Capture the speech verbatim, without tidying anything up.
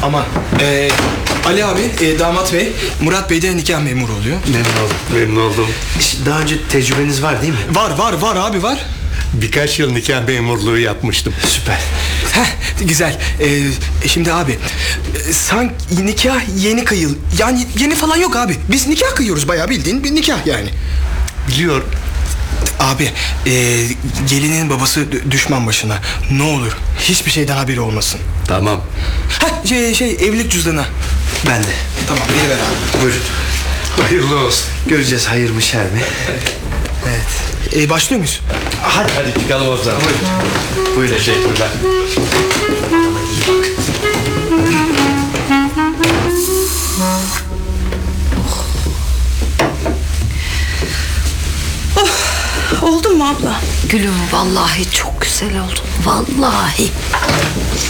Aman. Ee, Ali abi, e, damat bey, Murat Bey de nikah memuru oluyor. Memnun oldum. Memnun oldum. Daha önce tecrübeniz var değil mi? Var var var abi var. Birkaç yıl nikah memurluğu yapmıştım. Süper. Heh, güzel. Ee, şimdi abi, e, sanki nikah yeni kıyıl. Yani yeni falan yok abi. Biz nikah kıyıyoruz, bayağı bildiğin bir nikah yani. Biliyorum. Abi, e, gelinin babası d- düşman başına. Ne olur hiçbir şeyden haberi olmasın. Tamam. Heh, şey, şey evlilik cüzdanı. Ben de. Tamam, veriver abi. Buyurun. Hayırlı olsun. Göreceğiz hayır mı şer mi? Evet. E, başlıyor muyuz? Hadi hadi çıkalım o zaman. Buyurun. Buyurun. Teşekkürler. Oldu mu abla? Gülüm vallahi çok güzel oldun. Vallahi.